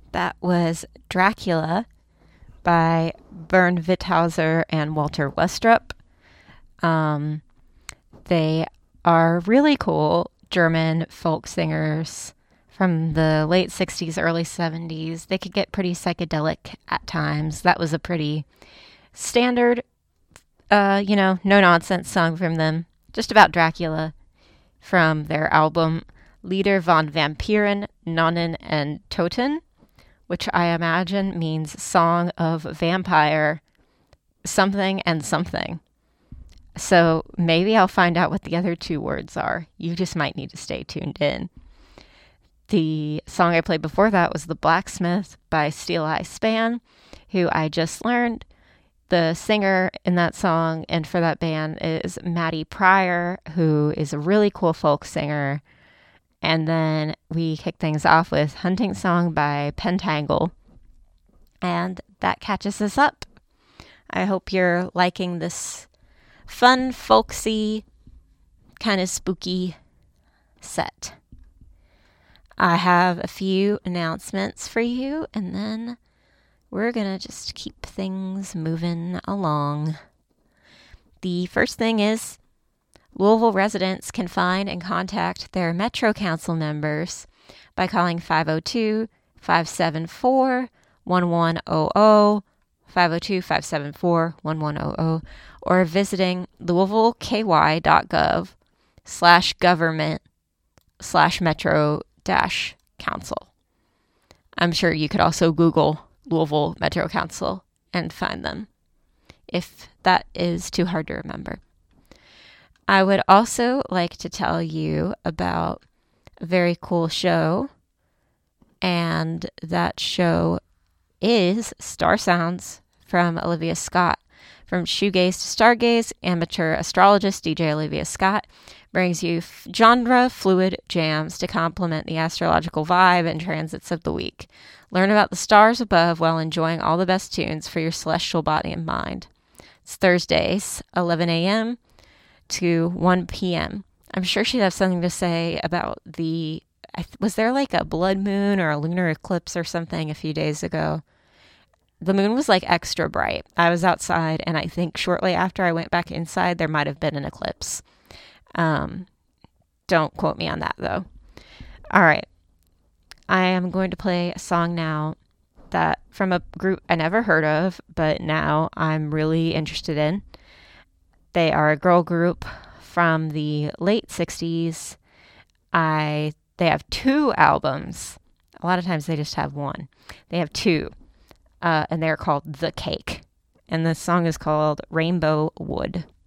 That was Dracula by Bernd Withauser and Walter Westrup. Um, they are really cool German folk singers from the late 60s, early 70s. They could get pretty psychedelic at times. That was a pretty standard, no nonsense song from them, just about Dracula from their album Lieder von Vampiren, Nonnen and Toten, which I imagine means Song of Vampire something and something. So maybe I'll find out what the other two words are. You just might need to stay tuned in. The song I played before that was The Blacksmith by Steel Eye Span, who I just learned the singer in that song and for that band is Maddie Pryor, who is a really cool folk singer. And then we kick things off with Hunting Song by Pentangle. And that catches us up. I hope you're liking this fun, folksy, kind of spooky set. I have a few announcements for you, and then we're going to just keep things moving along. The first thing is Louisville residents can find and contact their Metro Council members by calling 502-574-1100, 502-574-1100, or visiting louisvilleky.gov/government/metro-council. I'm sure you could also Google Louisville Metro Council and find them, if that is too hard to remember. I would also like to tell you about a very cool show, and that show is Star Sounds from Olivia Scott. From shoegaze to stargaze, amateur astrologist DJ Olivia Scott brings you genre-fluid jams to complement the astrological vibe and transits of the week. Learn about the stars above while enjoying all the best tunes for your celestial body and mind. It's Thursdays, 11 a.m. to 1 p.m. I'm sure she'd have something to say about was there like a blood moon or a lunar eclipse or something a few days ago? The moon was like extra bright. I was outside, and I think shortly after I went back inside, there might have been an eclipse. Don't quote me on that, though. All right. I am going to play a song now that from a group I never heard of, but now I'm really interested in. They are a girl group from the late 60s. They have 2 albums. A lot of times they just have one. They have 2. And they're called The Cake. And the song is called Rainbow Wood.